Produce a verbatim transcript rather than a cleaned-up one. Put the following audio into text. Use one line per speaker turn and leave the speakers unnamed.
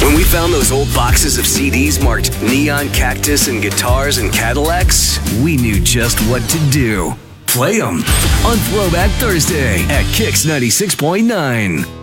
When we found those old boxes of C Ds marked Neon, Cactus, and Guitars and Cadillacs, we knew just what to do. Play them on Throwback Thursday at Kix ninety-six point nine.